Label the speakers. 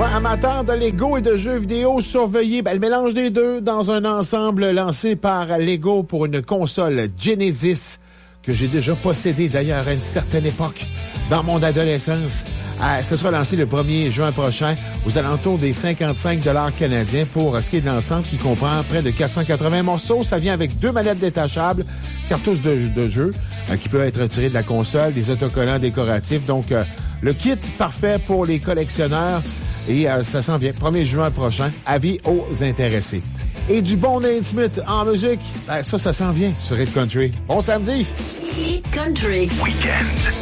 Speaker 1: Ouais, amateur de Lego et de jeux vidéo, surveillez le mélange des deux dans un ensemble lancé par Lego pour une console Genesis que j'ai déjà possédée d'ailleurs à une certaine époque dans mon adolescence. Ce sera lancé le 1er juin prochain aux alentours des 55 $ canadiens pour ce qui est de l'ensemble qui comprend près de 480 morceaux. Ça vient avec 2 manettes détachables, cartouches de jeu qui peuvent être retirées de la console, des autocollants décoratifs. Donc, le kit parfait pour les collectionneurs. Et ça s'en vient, 1er juin prochain. Avis aux intéressés. Et du bon Nate Smith en musique, ça s'en vient sur Hit Country. Bon samedi!
Speaker 2: Hit Country.
Speaker 3: Weekend.